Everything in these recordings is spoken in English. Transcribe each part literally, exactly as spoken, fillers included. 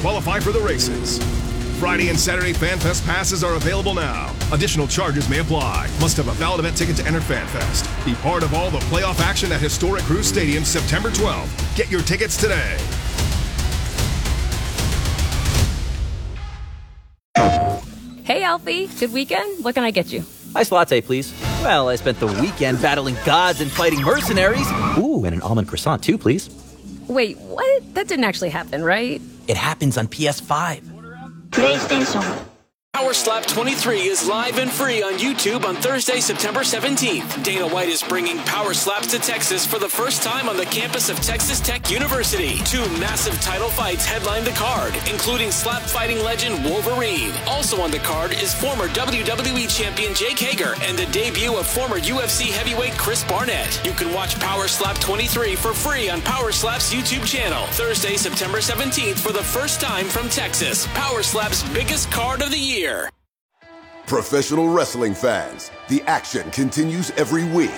qualify for the races. Friday and Saturday FanFest passes are available now. Additional charges may apply. Must have a valid event ticket to enter FanFest. Be part of all the playoff action at historic Cruz Stadium September twelfth. Get your tickets today. Hey, Alfie. Good weekend? What can I get you? Iced latte, please. Well, I spent the weekend battling gods and fighting mercenaries. Ooh, and an almond croissant, too, please. Wait, what? That didn't actually happen, right? It happens on P S five. PlayStation. Power Slap twenty-three is live and free on YouTube on Thursday, September seventeenth. Dana White is bringing Power Slaps to Texas for the first time on the campus of Texas Tech University. Two massive title fights headline the card, including slap fighting legend Wolverine. Also on the card is former W W E champion Jake Hager and the debut of former U F C heavyweight Chris Barnett. You can watch Power Slap twenty-three for free on Power Slap's YouTube channel. Thursday, September seventeenth for the first time from Texas. Power Slap's biggest card of the year. Professional wrestling fans, the action continues every week.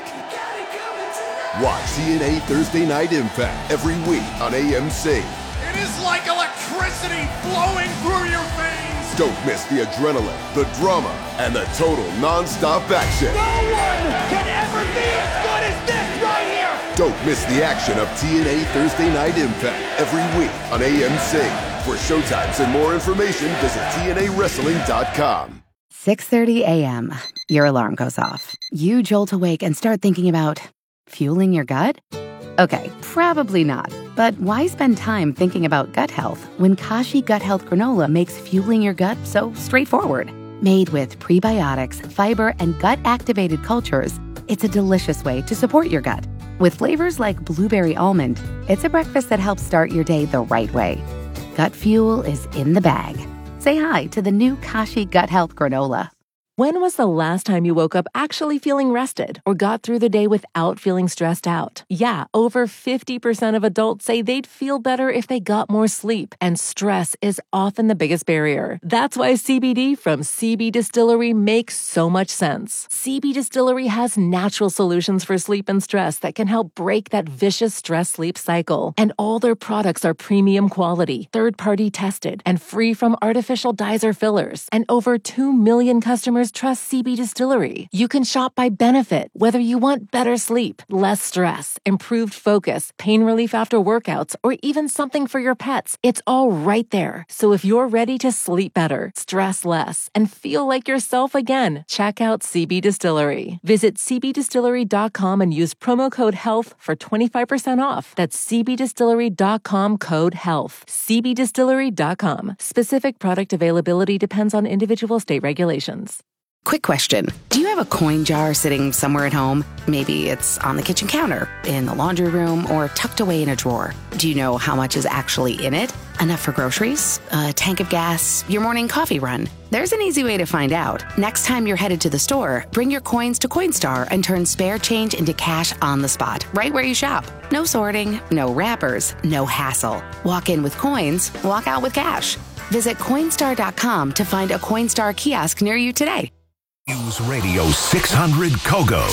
Watch T N A Thursday Night Impact every week on A M C. It is like electricity flowing through your veins. Don't miss the adrenaline, the drama, and the total non-stop action. No one can ever be as good as this right here. Don't miss the action of T N A Thursday Night Impact every week on A M C. For showtimes and more information, visit T N A wrestling dot com. six thirty a.m. Your alarm goes off. You jolt awake and start thinking about fueling your gut? Okay, probably not. But why spend time thinking about gut health when Kashi Gut Health Granola makes fueling your gut so straightforward? Made with prebiotics, fiber, and gut-activated cultures, it's a delicious way to support your gut. With flavors like blueberry almond, it's a breakfast that helps start your day the right way. Gut fuel is in the bag. Say hi to the new Kashi Gut Health Granola. When was the last time you woke up actually feeling rested or got through the day without feeling stressed out? Yeah, over fifty percent of adults say they'd feel better if they got more sleep, and stress is often the biggest barrier. That's why C B D from C B Distillery makes so much sense. C B Distillery has natural solutions for sleep and stress that can help break that vicious stress-sleep cycle. And all their products are premium quality, third-party tested, and free from artificial dyes or fillers. And over two million customers trust C B Distillery. You can shop by benefit, whether you want better sleep, less stress, improved focus, pain relief after workouts, or even something for your pets. It's all right there. So if you're ready to sleep better, stress less, and feel like yourself again, check out C B Distillery. Visit C B distillery dot com and use promo code HEALTH for twenty-five percent off. That's C B distillery dot com code HEALTH. C B distillery dot com. Specific product availability depends on individual state regulations. Quick question. Do you have a coin jar sitting somewhere at home? Maybe it's on the kitchen counter, in the laundry room, or tucked away in a drawer. Do you know how much is actually in it? Enough for groceries? A tank of gas? Your morning coffee run? There's an easy way to find out. Next time you're headed to the store, bring your coins to Coinstar and turn spare change into cash on the spot, right where you shop. No sorting, no wrappers, no hassle. Walk in with coins, walk out with cash. Visit Coinstar dot com to find a Coinstar kiosk near you today. News Radio six hundred Kogo.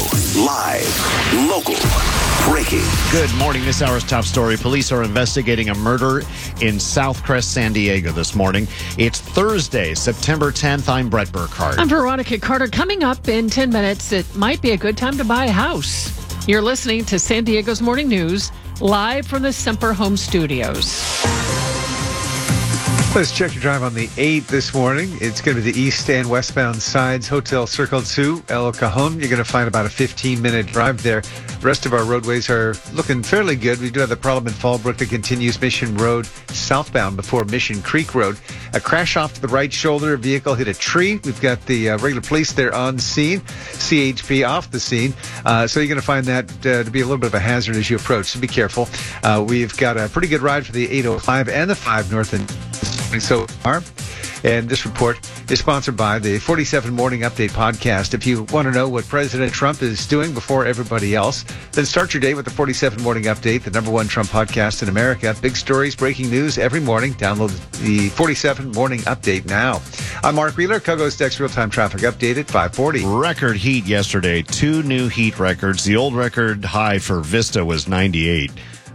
Live, local, breaking. Good morning. This hour's top story. Police are investigating a murder in Southcrest, San Diego this morning. It's Thursday, September tenth. I'm Brett Burkhardt. I'm Veronica Carter. Coming up in ten minutes, it might be a good time to buy a house. You're listening to San Diego's Morning News, live from the Semper Home Studios. Let's check your drive on the eight this morning. It's going to be the east and westbound sides, Hotel Circle to El Cajon. You're going to find about a fifteen-minute drive there. The rest of our roadways are looking fairly good. We do have the problem in Fallbrook that continues Mission Road southbound before Mission Creek Road. A crash off to the right shoulder. A vehicle hit a tree. We've got the uh, regular police there on scene. C H P off the scene. Uh, so you're going to find that uh, to be a little bit of a hazard as you approach, so be careful. Uh, we've got a pretty good ride for the eight oh five and the five north and so far. And this report is sponsored by the forty-seven Morning Update podcast. If you want to know what President Trump is doing before everybody else, then start your day with the forty-seven Morning Update, the number one Trump podcast in America. Big stories, breaking news every morning. Download the forty-seven Morning Update now. I'm Mark Wheeler, Kogo's Next Real-Time Traffic Update at five forty. Record heat yesterday. Two new heat records. The old record high for Vista was ninety-eight.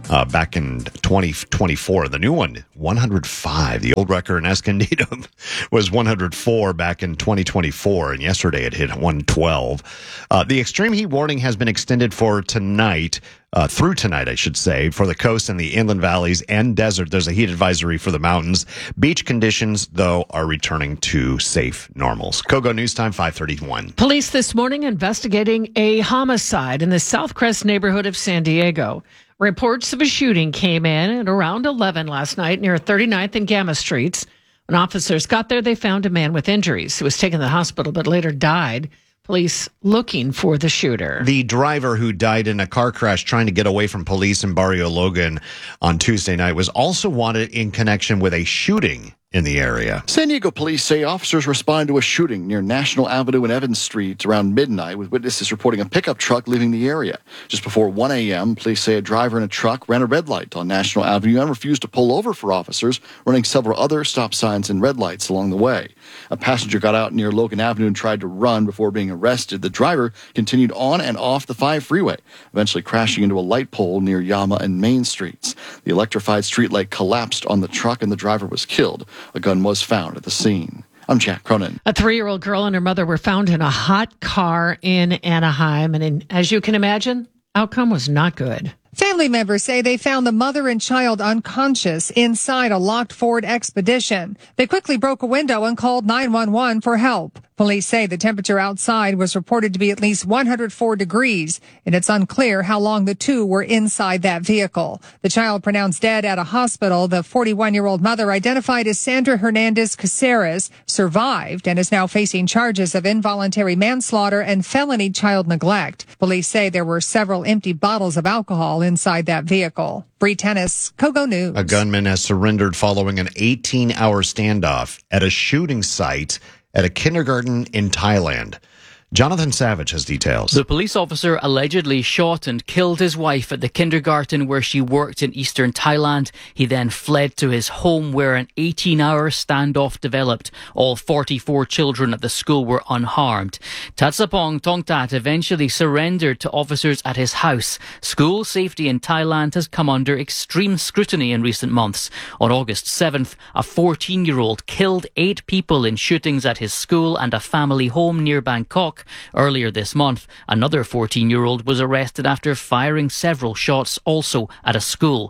uh, back in twenty twenty-four. The new one, one hundred five. The old record in Escondido was one hundred four back in twenty twenty-four, and yesterday it hit one twelve. Uh, the extreme heat warning has been extended for tonight. Uh, through tonight, I should say, for the coast and the inland valleys and desert. There's a heat advisory for the mountains. Beach conditions, though, are returning to safe normals. Kogo News Time, five thirty-one. Police this morning investigating a homicide in the Southcrest neighborhood of San Diego. Reports of a shooting came in at around eleven last night near thirty-ninth and Gamma Streets. When officers got there, they found a man with injuries who was taken to the hospital but later died. Police looking for the shooter. The driver who died in a car crash trying to get away from police in Barrio Logan on Tuesday night was also wanted in connection with a shooting in the area. San Diego police say officers responded to a shooting near National Avenue and Evans Street around midnight, with witnesses reporting a pickup truck leaving the area. Just before one a.m., police say a driver in a truck ran a red light on National Avenue and refused to pull over for officers, running several other stop signs and red lights along the way. A passenger got out near Logan Avenue and tried to run before being arrested. The driver continued on and off the five freeway, eventually crashing into a light pole near Yama and Main Streets. The electrified streetlight collapsed on the truck and the driver was killed. A gun was found at the scene. I'm Jack Cronin. A three-year-old girl and her mother were found in a hot car in Anaheim. And in, as you can imagine, outcome was not good. Family members say they found the mother and child unconscious inside a locked Ford Expedition. They quickly broke a window and called nine one one for help. Police say the temperature outside was reported to be at least one hundred four degrees, and it's unclear how long the two were inside that vehicle. The child pronounced dead at a hospital. The forty-one-year-old mother, identified as Sandra Hernandez Caceres, survived and is now facing charges of involuntary manslaughter and felony child neglect. Police say there were several empty bottles of alcohol inside that vehicle. Bree Tennis, Kogo News. A gunman has surrendered following an eighteen-hour standoff at a shooting site at a kindergarten in Thailand. Jonathan Savage has details. The police officer allegedly shot and killed his wife at the kindergarten where she worked in eastern Thailand. He then fled to his home where an eighteen-hour standoff developed. All forty-four children at the school were unharmed. Tatsapong Tongtat eventually surrendered to officers at his house. School safety in Thailand has come under extreme scrutiny in recent months. On August seventh, a fourteen-year-old killed eight people in shootings at his school and a family home near Bangkok. Earlier this month, another fourteen-year-old was arrested after firing several shots also at a school.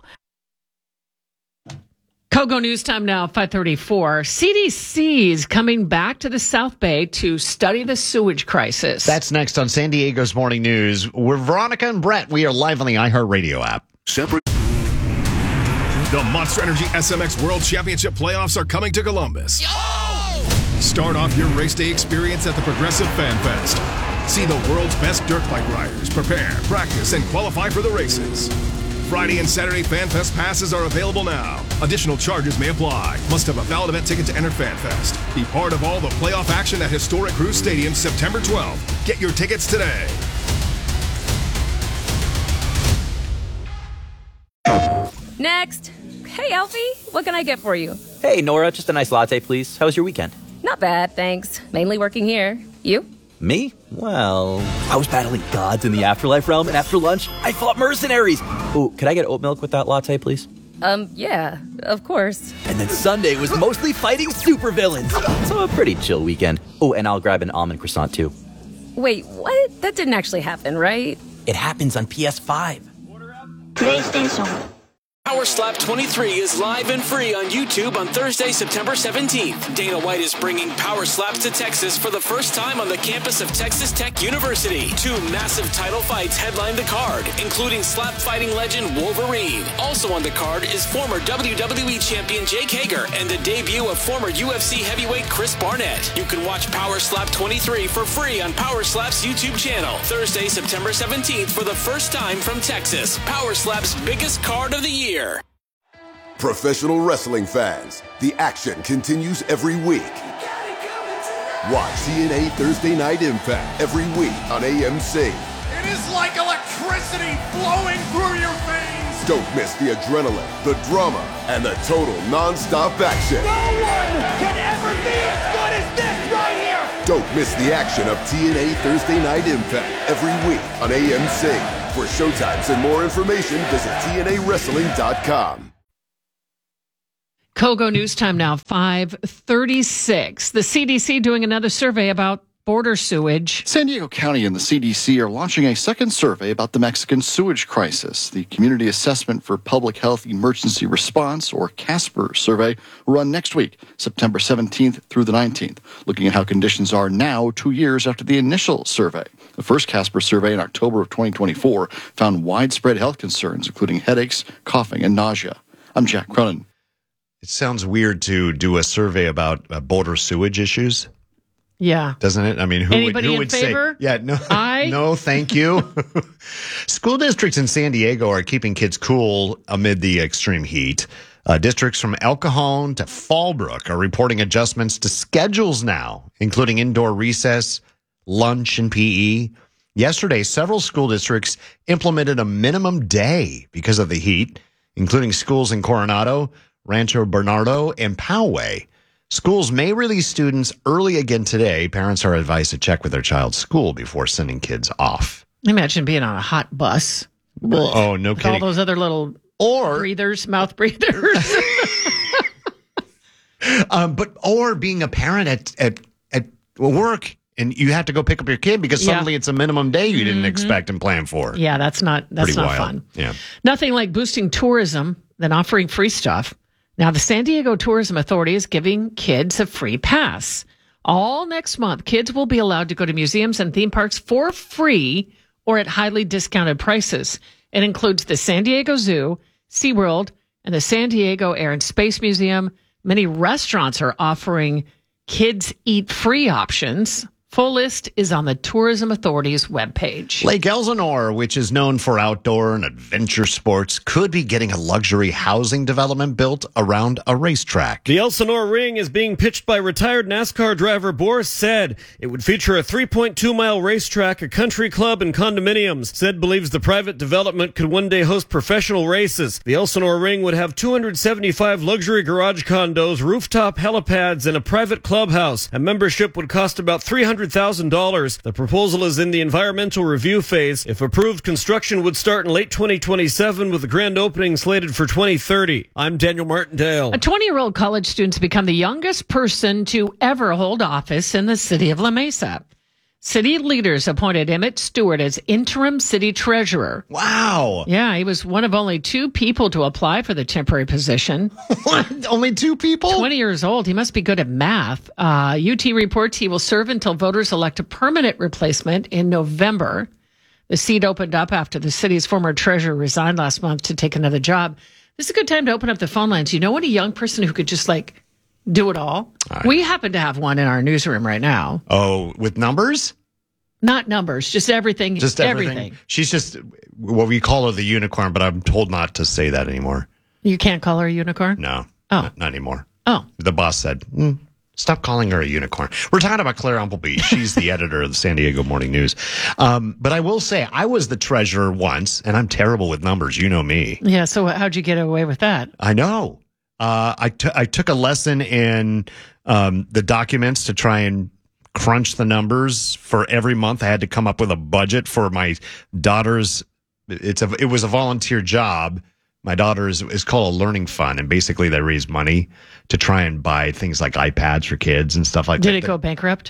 Kogo News Time now, five thirty-four. C D C is coming back to the South Bay to study the sewage crisis. That's next on San Diego's Morning News. We're Veronica and Brett. We are live on the iHeartRadio app. Separate. The Monster Energy S M X World Championship playoffs are coming to Columbus. Yo! Start off your race day experience at the Progressive Fan Fest. See the world's best dirt bike riders prepare, practice, and qualify for the races. Friday and Saturday Fan Fest passes are available now. Additional charges may apply. Must have a valid event ticket to enter Fan Fest. Be part of all the playoff action at historic Cruise Stadium September twelfth. Get your tickets today. Next. Hey, Alfie, what can I get for you? Hey, Nora, just a nice latte, please. How was your weekend? Not bad, thanks. Mainly working here. You? Me? Well, I was battling gods in the afterlife realm, and after lunch, I fought mercenaries. Ooh, could I get oat milk with that latte, please? Um, yeah, of course. And then Sunday was mostly fighting supervillains. So a pretty chill weekend. Oh, and I'll grab an almond croissant, too. Wait, what? That didn't actually happen, right? It happens on P S five. PlayStation. Power Slap twenty-three is live and free on YouTube on Thursday, September seventeenth. Dana White is bringing Power Slaps to Texas for the first time on the campus of Texas Tech University. Two massive title fights headline the card, including slap fighting legend Wolverine. Also on the card is former W W E champion Jake Hager and the debut of former U F C heavyweight Chris Barnett. You can watch Power Slap twenty-three for free on Power Slap's YouTube channel. Thursday, September seventeenth for the first time from Texas. Power Slap's biggest card of the year. Professional wrestling fans, the action continues every week. Watch T N A Thursday Night Impact every week on A M C. It is like electricity flowing through your veins. Don't miss the adrenaline, the drama, and the total non-stop action. No one can ever be as good as this right here. Don't miss the action of T N A Thursday Night Impact every week on A M C. For showtimes and more information, visit T N A wrestling dot com. Kogo News Time now, five thirty-six. The C D C doing another survey about border sewage. San Diego County and the C D C are launching a second survey about the Mexican sewage crisis. The Community Assessment for Public Health Emergency Response, or CASPER survey, will run next week, September seventeenth through the nineteenth, looking at how conditions are now two years after the initial survey. The first CASPER survey in October of twenty twenty-four found widespread health concerns, including headaches, coughing, and nausea. I'm Jack Cronin. It sounds weird to do a survey about uh, border sewage issues. Yeah. Doesn't it? I mean, who Anybody would, who in would favor? say, yeah, no, I? no, thank you. School districts in San Diego are keeping kids cool amid the extreme heat. Uh, districts from El Cajon to Fallbrook are reporting adjustments to schedules now, including indoor recess, lunch, and P E. Yesterday, several school districts implemented a minimum day because of the heat, including schools in Coronado, Rancho Bernardo, and Poway. Schools may release students early again today. Parents are advised to check with their child's school before sending kids off. Imagine being on a hot bus. Oh, no with kidding. all those other little or breathers, mouth breathers. um, but or being a parent at at at work and you have to go pick up your kid because Yeah. suddenly it's a minimum day you didn't Mhm. expect and plan for. Yeah, that's not that's Pretty not wild. fun. Yeah. Nothing like boosting tourism than offering free stuff. Now, the San Diego Tourism Authority is giving kids a free pass. All next month, kids will be allowed to go to museums and theme parks for free or at highly discounted prices. It includes the San Diego Zoo, SeaWorld, and the San Diego Air and Space Museum. Many restaurants are offering kids eat free options. Full list is on the Tourism Authority's webpage. Lake Elsinore, which is known for outdoor and adventure sports, could be getting a luxury housing development built around a racetrack. The Elsinore Ring is being pitched by retired NASCAR driver Boris Said. It would feature a three point two mile racetrack, a country club, and condominiums. Said believes the private development could one day host professional races. The Elsinore Ring would have two hundred seventy-five luxury garage condos, rooftop helipads, and a private clubhouse. A membership would cost about three hundred thousand dollars. The proposal is in the environmental review phase. If approved, construction would start in late twenty twenty-seven with the grand opening slated for twenty thirty. I'm Daniel Martindale. A twenty-year-old college student has become the youngest person to ever hold office in the city of La Mesa. City leaders appointed Emmett Stewart as interim city treasurer. Wow. Yeah, he was one of only two people to apply for the temporary position. What? Only two people? twenty years old. He must be good at math. Uh, U T reports he will serve until voters elect a permanent replacement in November. The seat opened up after the city's former treasurer resigned last month to take another job. This is a good time to open up the phone lines. You know any young person who could just like do it all? Right. We happen to have one in our newsroom right now. Oh, with numbers? Not numbers, just everything. Just everything. everything. She's just, well, we call her the unicorn, but I'm told not to say that anymore. You can't call her a unicorn? No. Oh. Not, not anymore. Oh. The boss said, mm, stop calling her a unicorn. We're talking about Claire Umpleby. She's the editor of the San Diego Morning News. Um, but I will say, I was the treasurer once, and I'm terrible with numbers. You know me. Yeah, so how'd you get away with that? I know. Uh, I, t- I took a lesson in um, the documents to try and crunch the numbers for every month. I had to come up with a budget for my daughter's. It's a. It was a volunteer job. My daughter is, is called a learning fund, and basically they raise money to try and buy things like iPads for kids and stuff like Did that. it go bankrupt?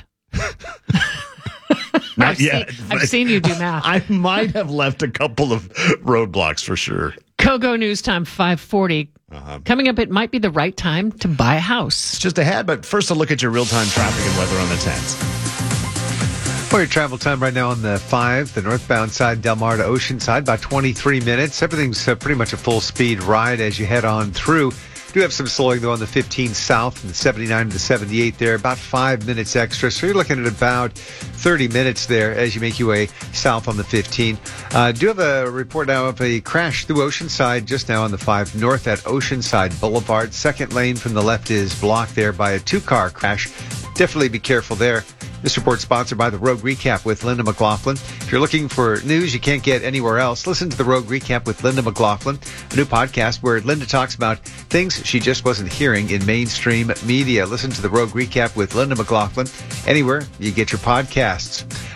Not I've yet. Seen, I've seen you do math. I might have left a couple of roadblocks for sure. Kogo News Time five forty. Uh-huh. Coming up, it might be the right time to buy a house. It's just ahead, but first a look at your real-time traffic and weather on the tens. For your travel time right now on the five, the northbound side, Del Mar to Oceanside, about twenty-three minutes. Everything's uh, pretty much a full-speed ride as you head on through. Do have some slowing, though, on the fifteen south and the seventy-nine to the seventy-eight there, about five minutes extra. So you're looking at about thirty minutes there as you make your way south on the fifteen. Uh, do have a report now of a crash through Oceanside just now on the five north at Oceanside Boulevard. Second lane from the left is blocked there by a two-car crash. Definitely be careful there. This report sponsored by the Rogue Recap with Linda McLaughlin. If you're looking for news you can't get anywhere else, listen to the Rogue Recap with Linda McLaughlin, a new podcast where Linda talks about things she just wasn't hearing in mainstream media. Listen to the Rogue Recap with Linda McLaughlin anywhere you get your podcasts.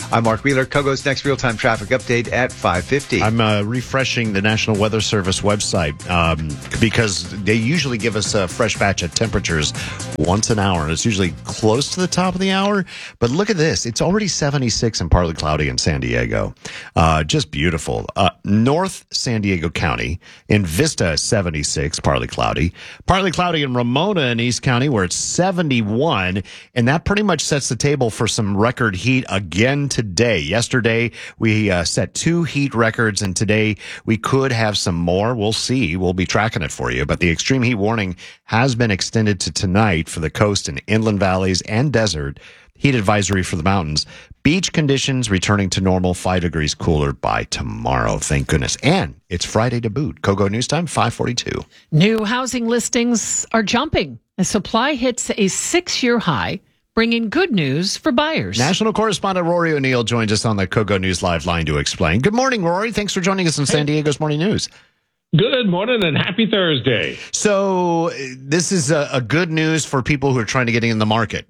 I'm Mark Wheeler. Kogo's next real-time traffic update at five fifty. I'm uh, refreshing the National Weather Service website um, because they usually give us a fresh batch of temperatures once an hour, and it's usually close to the top of the hour. But look at this. It's already seventy-six and partly cloudy in San Diego. Uh, just beautiful. Uh, North San Diego County in Vista, seventy-six, partly cloudy. Partly cloudy in Ramona in East County, where it's seventy-one, and that pretty much sets the table for some record heat again today. Yesterday, we uh, set two heat records, and today we could have some more. We'll see. We'll be tracking it for you. But the extreme heat warning has been extended to tonight for the coast and inland valleys and desert. Heat advisory for the mountains. Beach conditions returning to normal, five degrees cooler by tomorrow. Thank goodness. And it's Friday to boot. Kogo News Time, five forty-two. New housing listings are jumping as supply hits a six-year high, bringing good news for buyers. National correspondent Rory O'Neill joins us on the Kogo News Live line to explain. Good morning, Rory. Thanks for joining us on San Diego's Morning News. Good morning and happy Thursday. So this is a, a good news for people who are trying to get in the market.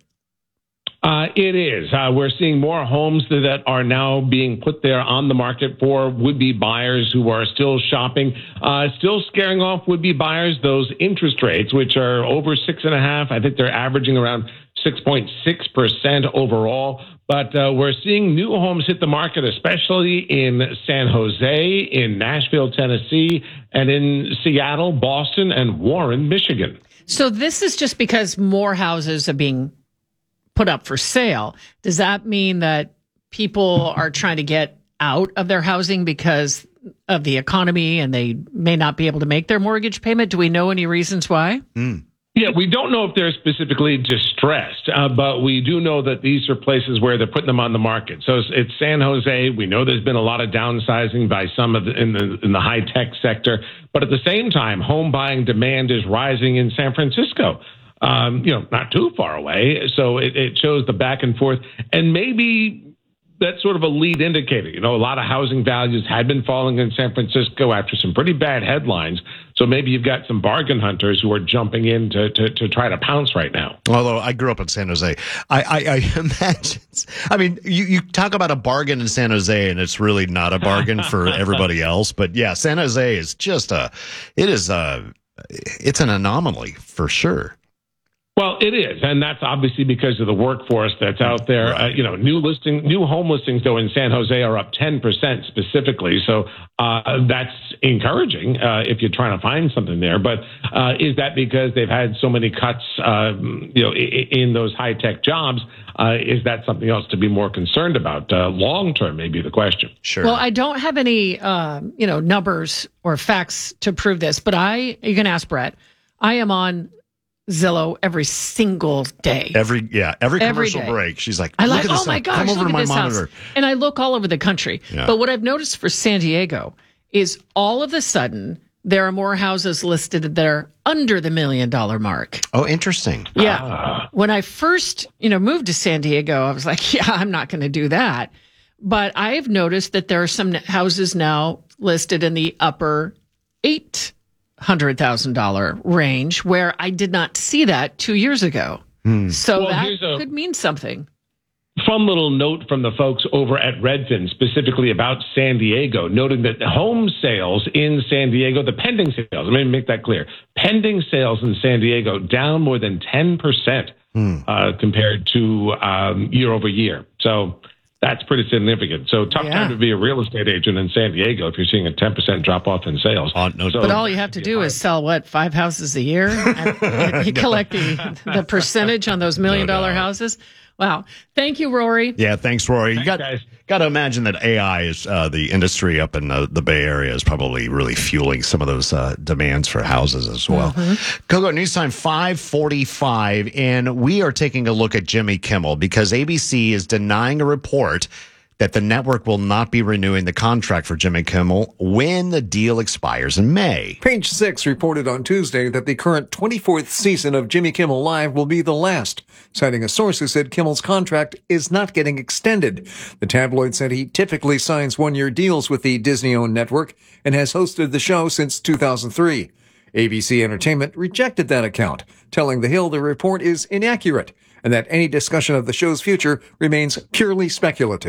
Uh, it is. Uh, we're seeing more homes that are now being put there on the market for would-be buyers who are still shopping, uh, still scaring off would-be buyers. Those interest rates, which are over six and a half, I think they're averaging around six point six percent overall. But uh, we're seeing new homes hit the market, especially in San Jose, in Nashville, Tennessee, and in Seattle, Boston, and Warren, Michigan. So this is just because more houses are being put up for sale. Does that mean that people are trying to get out of their housing because of the economy and they may not be able to make their mortgage payment? Do we know any reasons why? Mm. Yeah, we don't know if they're specifically distressed, uh, but we do know that these are places where they're putting them on the market. So it's, it's San Jose. We know there's been a lot of downsizing by some of the, in the in the high tech sector, but at the same time, home buying demand is rising in San Francisco. Um, you know, not too far away. So it, it shows the back and forth. And maybe that's sort of a lead indicator. You know, a lot of housing values had been falling in San Francisco after some pretty bad headlines. So maybe you've got some bargain hunters who are jumping in to, to, to try to pounce right now. Although I grew up in San Jose, I, I, I imagine, I mean, you, you talk about a bargain in San Jose and it's really not a bargain for everybody else. But yeah, San Jose is just a, it is a, it's an anomaly for sure. Well, it is, and that's obviously because of the workforce that's out there. Right. Uh, you know, new listing, new home listings though in San Jose are up ten percent specifically, so uh, that's encouraging uh, if you're trying to find something there. But uh, is that because they've had so many cuts, um, you know, in, in those high tech jobs? Uh, is that something else to be more concerned about? Uh, long term, may be the question. Sure. Well, I don't have any, uh, you know, numbers or facts to prove this, but I, you can ask Brett. I am on Zillow every single day. Every yeah, every commercial every break. She's like, I look like, at this oh my thing. gosh, Come over look to at my this monitor. house. And I look all over the country. Yeah. But what I've noticed for San Diego is all of a sudden there are more houses listed that are under the million dollar mark. Oh, interesting. Yeah. Ah. When I first, you know, moved to San Diego, I was like, yeah, I'm not going to do that. But I've noticed that there are some houses now listed in the upper eight hundred thousand dollar range, where I did not see that two years ago. Hmm. So Well, that here's a- could mean something. Fun little note from the folks over at Redfin, specifically about San Diego, noting that home sales in San Diego, the pending sales, let me make that clear, pending sales in San Diego down more than ten percent Hmm. uh, compared to um, year over year. So that's pretty significant. So tough Yeah. time to be a real estate agent in San Diego if you're seeing a ten percent drop off in sales. Oh, no, So- But all you have to do is sell, what, five houses a year? And you collect the, the percentage on those million No dollar doubt. houses. Wow. Thank you, Rory. Yeah, thanks, Rory. You Thanks, got guys. got to imagine that A I is uh, the industry up in the, the Bay Area is probably really fueling some of those uh, demands for houses as well. Mm-hmm. Kogo News Time five forty-five, and we are taking a look at Jimmy Kimmel because A B C is denying a report that the network will not be renewing the contract for Jimmy Kimmel when the deal expires in May. Page Six reported on Tuesday that the current twenty-fourth season of Jimmy Kimmel Live will be the last, citing a source who said Kimmel's contract is not getting extended. The tabloid said he typically signs one-year deals with the Disney-owned network and has hosted the show since two thousand three. A B C Entertainment rejected that account, telling The Hill the report is inaccurate and that any discussion of the show's future remains purely speculative.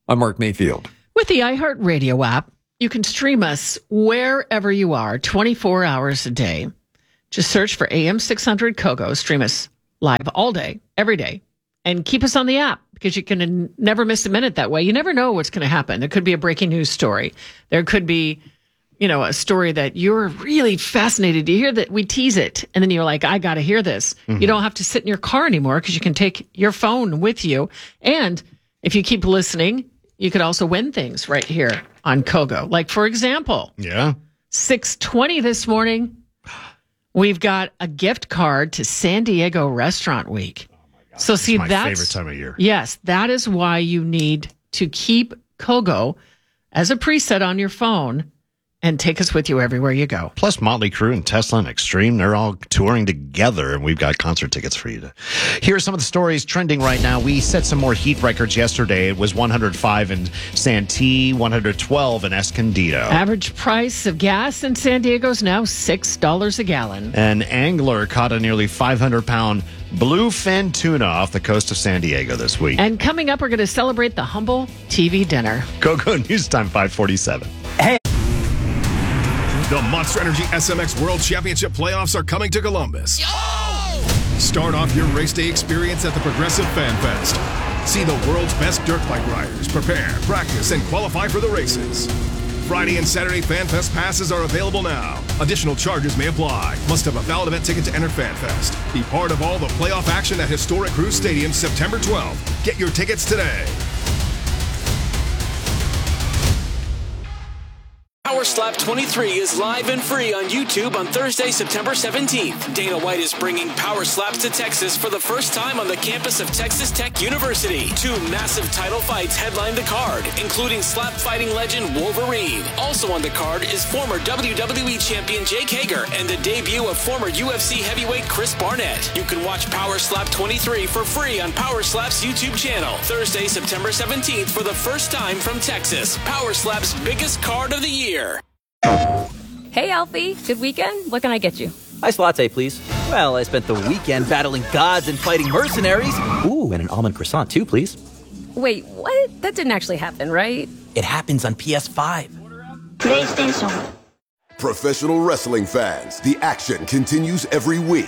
I'm Mark Mayfield. With the iHeartRadio app, you can stream us wherever you are, twenty-four hours a day. Just search for A M six hundred Kogo. Stream us live all day, every day. And keep us on the app because you can n- never miss a minute that way. You never know what's going to happen. There could be a breaking news story. There could be, you know, a story that you're really fascinated to hear that we tease it. And then you're like, I got to hear this. Mm-hmm. You don't have to sit in your car anymore because you can take your phone with you. And if you keep listening, you could also win things right here on Kogo. Like, for example, yeah, six twenty this morning, we've got a gift card to San Diego Restaurant Week. Oh my God. So see, my that's favorite time of year. Yes, that is why you need to keep Kogo as a preset on your phone and take us with you everywhere you go. Plus, Motley Crue and Tesla and Extreme, they're all touring together, and we've got concert tickets for you to hear some of the stories trending right now. We set some more heat records yesterday. It was one hundred five in Santee, one hundred twelve in Escondido. Average price of gas in San Diego is now six dollars a gallon. An angler caught a nearly five hundred pound bluefin tuna off the coast of San Diego this week. And coming up, we're going to celebrate the Humble T V dinner. Kogo News Time five forty-seven. Hey. The Monster Energy S M X World Championship playoffs are coming to Columbus. Yo! Start off your race day experience at the Progressive Fan Fest. See the world's best dirt bike riders prepare, practice, and qualify for the races. Friday and Saturday Fan Fest passes are available now. Additional charges may apply. Must have a valid event ticket to enter Fan Fest. Be part of all the playoff action at historic Cruise Stadium September twelfth. Get your tickets today. Power Slap twenty-three is live and free on YouTube on Thursday, September seventeenth. Dana White is bringing Power Slaps to Texas for the first time on the campus of Texas Tech University. Two massive title fights headline the card, including slap fighting legend Wolverine. Also on the card is former W W E champion Jake Hager and the debut of former U F C heavyweight Chris Barnett. You can watch Power Slap twenty-three for free on Power Slap's YouTube channel. Thursday, September seventeenth for the first time from Texas. Power Slap's biggest card of the year. Hey, Alfie. Good weekend? What can I get you? Iced latte, please. Well, I spent the weekend battling gods and fighting mercenaries. Ooh, and an almond croissant, too, please. Wait, what? That didn't actually happen, right? It happens on P S five. PlayStation. Professional wrestling fans, the action continues every week.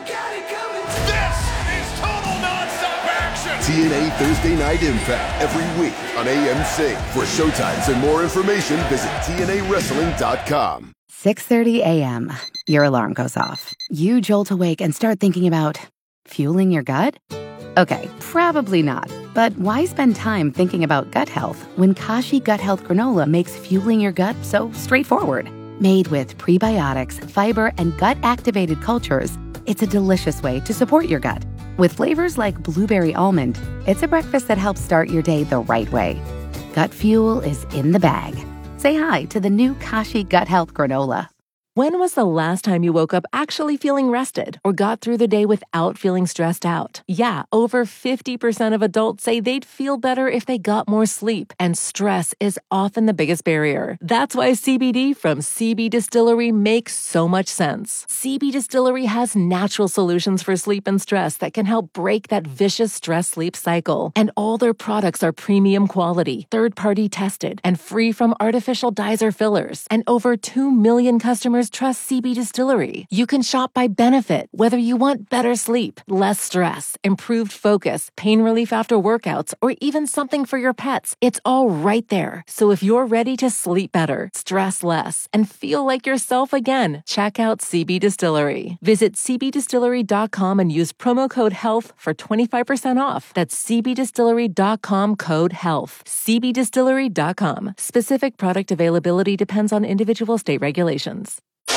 This is total nonstop action. T N A Thursday Night Impact every week on A M C. For showtimes and more information, visit T N A wrestling dot com. six thirty a.m. Your alarm goes off. You jolt awake and start thinking about fueling your gut? Okay, probably not. But why spend time thinking about gut health when Kashi Gut Health Granola makes fueling your gut so straightforward? Made with prebiotics, fiber, and gut-activated cultures, it's a delicious way to support your gut. With flavors like blueberry almond, it's a breakfast that helps start your day the right way. Gut fuel is in the bag. Say hi to the new Kashi Gut Health Granola. When was the last time you woke up actually feeling rested or got through the day without feeling stressed out? Yeah, over fifty percent of adults say they'd feel better if they got more sleep, and stress is often the biggest barrier. That's why C B D from C B Distillery makes so much sense. C B Distillery has natural solutions for sleep and stress that can help break that vicious stress-sleep cycle. And all their products are premium quality, third-party tested, and free from artificial dyes or fillers. And over two million customers trust C B Distillery. You can shop by benefit, whether you want better sleep, less stress, improved focus, pain relief after workouts, or even something for your pets. It's all right there. So if you're ready to sleep better, stress less, and feel like yourself again, check out C B Distillery. Visit C B distillery dot com and use promo code HEALTH for twenty-five percent off. That's C B distillery dot com code HEALTH. C B distillery dot com. Specific product availability depends on individual state regulations.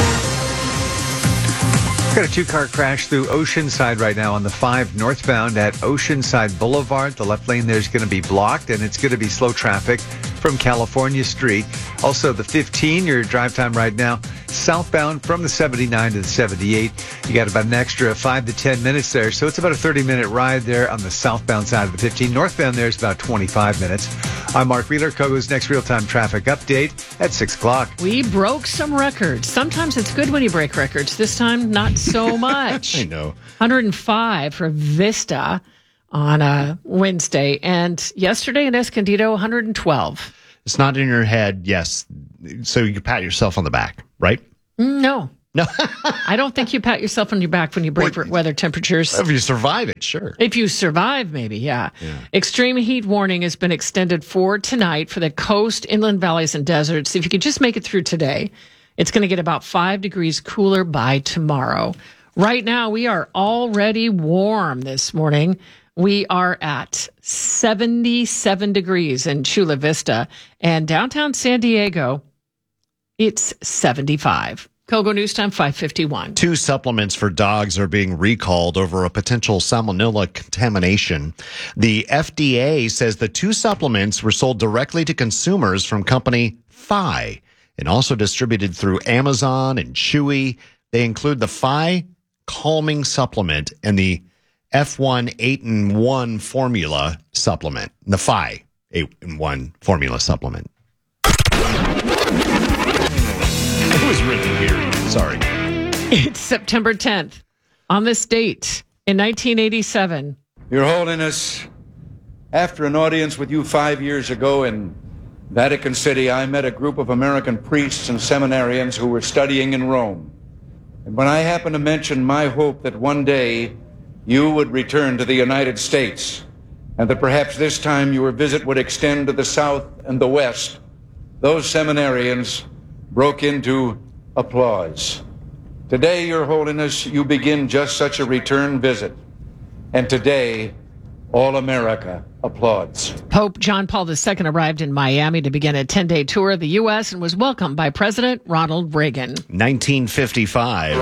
Got a two-car crash through Oceanside right now on the five northbound at Oceanside Boulevard. The left lane there is going to be blocked, and it's going to be slow traffic from California Street. Also, the fifteen, your drive time right now, southbound from the seventy-nine to the seventy-eight. You got about an extra five to ten minutes there, so it's about a thirty-minute ride there on the southbound side of the fifteen. Northbound there is about twenty-five minutes. I'm Mark Wheeler, Kogo's next real-time traffic update at six o'clock. We broke some records. Sometimes it's good when you break records. This time, not so much. I know. one hundred five for Vista on uh, Wednesday. And yesterday in Escondido, one hundred twelve. It's not in your head, yes. So you pat yourself on the back, right? No. No. I don't think you pat yourself on your back when you break well, weather temperatures. If you survive it, sure. If you survive, maybe, yeah. yeah. Extreme heat warning has been extended for tonight for the coast, inland valleys, and deserts. If you could just make it through today, it's going to get about five degrees cooler by tomorrow. Right now, we are already warm this morning. We are at seventy-seven degrees in Chula Vista, and downtown San Diego, it's seventy-five. Kogo News Time, five fifty-one. Two supplements for dogs are being recalled over a potential salmonella contamination. The F D A says the two supplements were sold directly to consumers from company Phi and also distributed through Amazon and Chewy. They include the Phi Calming Supplement and the F one eight in one Formula Supplement. The Phi eight in one Formula Supplement. It was really weird. Sorry. It's September tenth. On this date, in nineteen eighty-seven. Your Holiness, after an audience with you five years ago in Vatican City, I met a group of American priests and seminarians who were studying in Rome. And when I happened to mention my hope that one day you would return to the United States, and that perhaps this time your visit would extend to the South and the West, those seminarians broke into applause. Today, Your Holiness, you begin just such a return visit. And today, all America applauds. Pope John Paul the Second arrived in Miami to begin a ten-day tour of the U S and was welcomed by President Ronald Reagan. nineteen fifty-five.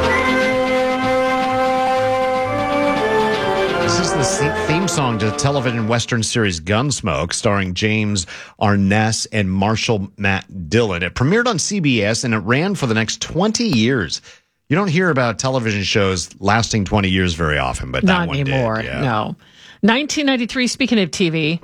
This is the theme song to the television Western series Gunsmoke, starring James Arness and Marshall Matt Dillon. It premiered on C B S and it ran for the next twenty years. You don't hear about television shows lasting twenty years very often, but that Not one anymore, did. Yeah. No. nineteen ninety-three, speaking of T V,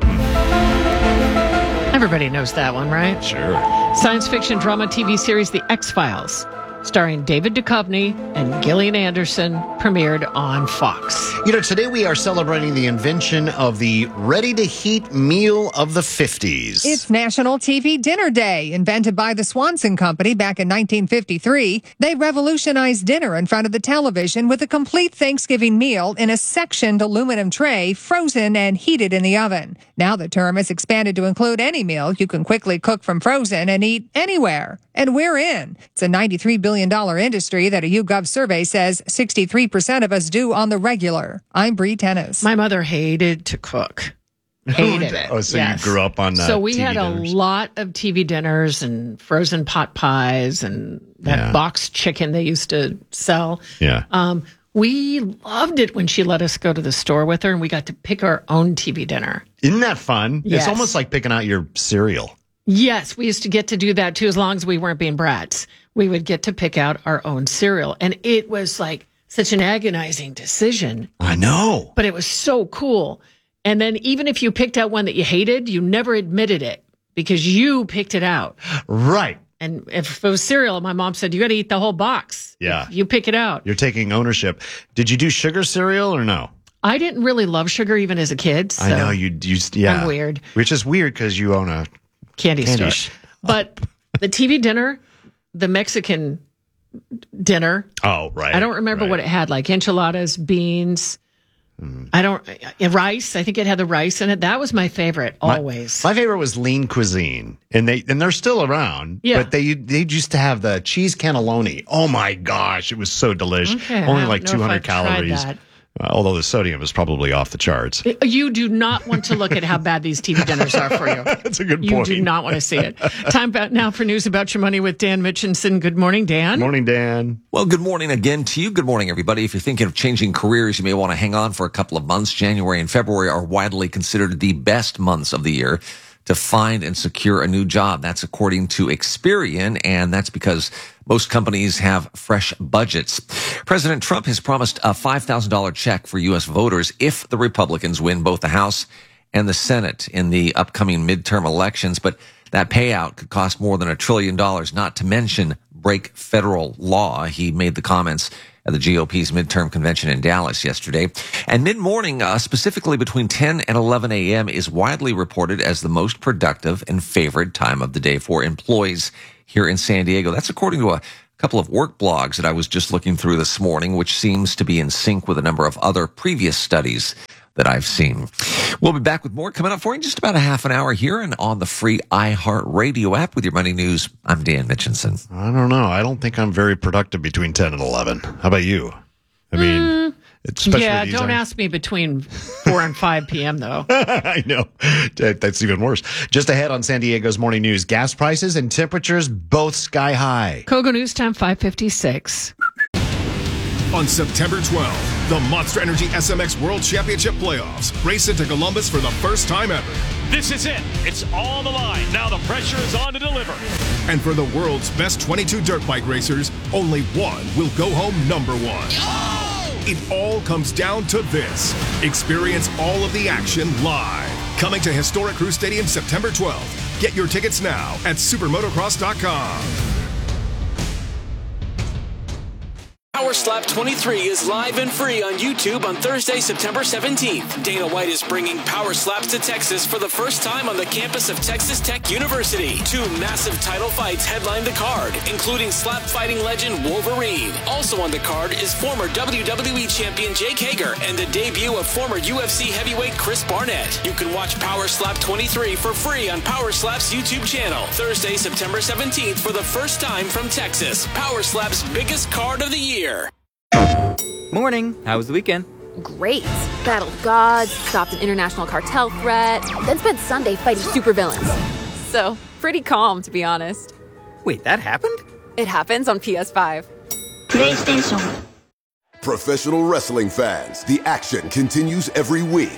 everybody knows that one, right? Sure. Science fiction drama T V series The X-Files, starring David Duchovny and Gillian Anderson, premiered on Fox. You know, today we are celebrating the invention of the ready-to-heat meal of the fifties. It's National T V Dinner Day, invented by the Swanson Company back in nineteen fifty-three. They revolutionized dinner in front of the television with a complete Thanksgiving meal in a sectioned aluminum tray, frozen and heated in the oven. Now the term has expanded to include any meal you can quickly cook from frozen and eat anywhere. And we're in. It's a ninety-three billion dollars industry that a YouGov survey says sixty-three percent of us do on the regular. I'm Bree Tennis. My mother hated to cook. Hated it. Oh, so yes. you grew up on uh, So we T V had dinners. a lot of T V dinners and frozen pot pies and that Yeah. boxed chicken they used to sell. Yeah. Um, we loved it when she let us go to the store with her and we got to pick our own T V dinner. Isn't that fun? Yes. It's almost like picking out your cereal. Yes, we used to get to do that too, as long as we weren't being brats. We would get to pick out our own cereal. And it was like such an agonizing decision. I know. But it was so cool. And then even if you picked out one that you hated, you never admitted it because you picked it out. Right. And if it was cereal, my mom said, you got to eat the whole box. Yeah. You pick it out. You're taking ownership. Did you do sugar cereal or no? I didn't really love sugar even as a kid. So I know you. you yeah. I'm weird. Which is weird because you own a Candy, candy store. sh- But the T V dinner, the Mexican dinner. Oh, right. I don't remember right. what it had, like enchiladas, beans. Mm. I don't, uh, rice. I think it had the rice in it. That was my favorite, always. My, my favorite was Lean Cuisine, and they and they're still around. Yeah. But they they used to have the cheese cannelloni. Oh my gosh, it was so delicious. Okay, Only I like don't know two hundred if I've tried calories. that. Uh, although the sodium is probably off the charts. You do not want to look at how bad these T V dinners are for you. That's a good you point. You do not want to see it. Time about now for News About Your Money with Dan Mitchinson. Good morning, Dan. Morning, Dan. Well, good morning again to you. Good morning, everybody. If you're thinking of changing careers, you may want to hang on for a couple of months. January and February are widely considered the best months of the year to find and secure a new job. That's according to Experian, and that's because most companies have fresh budgets. President Trump has promised a five thousand dollars check for U S voters if the Republicans win both the House and the Senate in the upcoming midterm elections, but that payout could cost more than a trillion dollars, not to mention break federal law. He made the comments at the G O P's midterm convention in Dallas yesterday. And mid-morning, uh, specifically between ten and eleven a.m., is widely reported as the most productive and favored time of the day for employees here in San Diego. That's according to a couple of work blogs that I was just looking through this morning, which seems to be in sync with a number of other previous studies that I've seen. We'll be back with more coming up for you in just about a half an hour here and on the free iHeartRadio app with your Money News. I'm Dan Mitchinson. I don't know. I don't think I'm very productive between ten and eleven. How about you? I mean, Mm, especially yeah, these don't times. ask me between four and five p.m., though. I know. That- That's even worse. Just ahead on San Diego's Morning News, gas prices and temperatures both sky high. Kogo News Time, five fifty-six. On September twelfth, the Monster Energy S M X World Championship Playoffs race into Columbus for the first time ever. This is it. It's all the line. Now the pressure is on to deliver. And for the world's best twenty-two dirt bike racers, only one will go home number one. It all comes down to this. Experience all of the action live. Coming to Historic Crew Stadium September twelfth. Get your tickets now at supermotocross dot com. Power Slap twenty-three is live and free on YouTube on Thursday, September seventeenth. Dana White is bringing Power Slaps to Texas for the first time on the campus of Texas Tech University. Two massive title fights headline the card, including slap fighting legend Wolverine. Also on the card is former W W E champion Jake Hager and the debut of former U F C heavyweight Chris Barnett. You can watch Power Slap twenty-three for free on Power Slap's YouTube channel. Thursday, September seventeenth for the first time from Texas. Power Slap's biggest card of the year. Morning. How was the weekend? Great. Battled gods, stopped an international cartel threat, then spent Sunday fighting supervillains. So, pretty calm, to be honest. Wait, that happened? It happens on P S five. PlayStation. Professional wrestling fans, the action continues every week.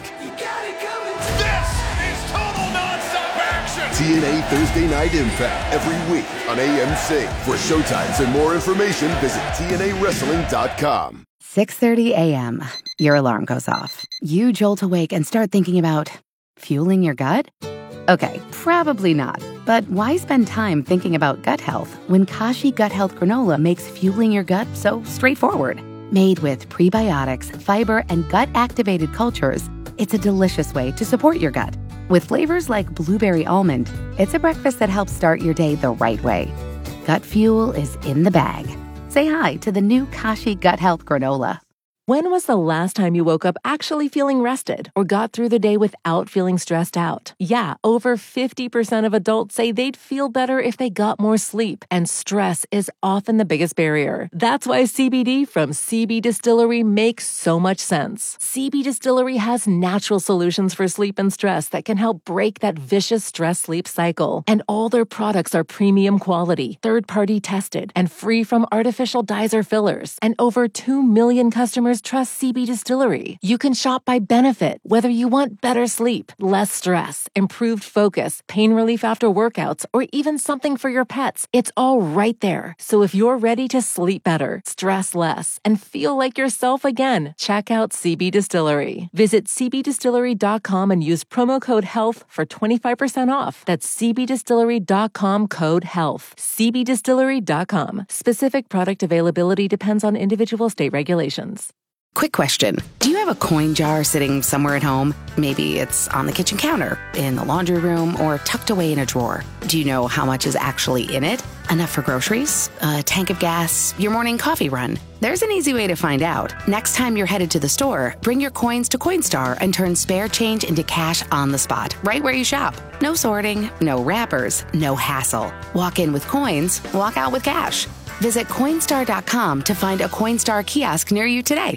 This is total nonstop action. T N A Thursday Night Impact every week on A M C. For showtimes and more information, visit T N A wrestling dot com. six thirty a.m. Your alarm goes off. You jolt awake and start thinking about fueling your gut? Okay, probably not. But why spend time thinking about gut health when Kashi Gut Health Granola makes fueling your gut so straightforward? Made with prebiotics, fiber, and gut-activated cultures, it's a delicious way to support your gut. With flavors like blueberry almond, it's a breakfast that helps start your day the right way. Gut fuel is in the bag. Say hi to the new Kashi Gut Health Granola. When was the last time you woke up actually feeling rested or got through the day without feeling stressed out? Yeah, over fifty percent of adults say they'd feel better if they got more sleep, and stress is often the biggest barrier. That's why C B D from C B Distillery makes so much sense. C B Distillery has natural solutions for sleep and stress that can help break that vicious stress-sleep cycle. And all their products are premium quality, third-party tested, and free from artificial dyes or fillers. And over two million customers trust C B Distillery. You can shop by benefit, whether you want better sleep, less stress, improved focus, pain relief after workouts, or even something for your pets. It's all right there. So if you're ready to sleep better, stress less, and feel like yourself again, check out C B Distillery. Visit C B distillery dot com and use promo code HEALTH for twenty-five percent off. That's C B distillery dot com code HEALTH. C B distillery dot com. Specific product availability depends on individual state regulations. Quick question. Do you have a coin jar sitting somewhere at home? Maybe it's on the kitchen counter, in the laundry room, or tucked away in a drawer. Do you know how much is actually in it? Enough for groceries, a tank of gas, your morning coffee run? There's an easy way to find out. Next time you're headed to the store, bring your coins to Coinstar and turn spare change into cash on the spot, right where you shop. No sorting, no wrappers, no hassle. Walk in with coins, walk out with cash. Visit Coinstar dot com to find a Coinstar kiosk near you today.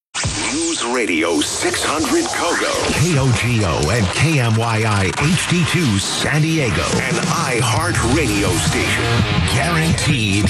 News Radio six hundred Kogo, K O G O and K M Y I H D two San Diego, an iHeart radio station. Guaranteed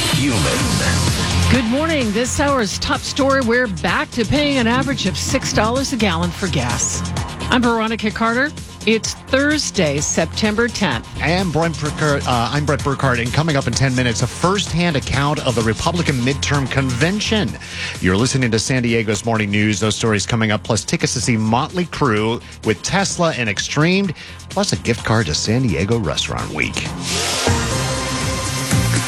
human. Good morning. This hour's top story. We're back to paying an average of six dollars a gallon for gas. I'm Veronica Carter. It's Thursday, September tenth. And Brent Burkhardt, uh, I'm Brett Burkhardt, and coming up in ten minutes, a first-hand account of the Republican midterm convention. You're listening to San Diego's Morning News. Those stories coming up, plus tickets to see Motley Crue with Tesla and Extreme, plus a gift card to San Diego Restaurant Week.